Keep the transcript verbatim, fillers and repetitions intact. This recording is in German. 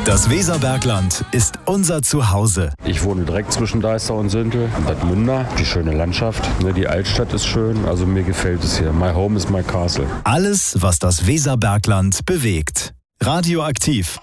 Das Weserbergland ist unser Zuhause. Ich wohne direkt zwischen Deister und Süntel, Bad Münder. Die schöne Landschaft, ne, die Altstadt ist schön, also mir gefällt es hier. My home is my castle. Alles, was das Weserbergland bewegt. Radioaktiv.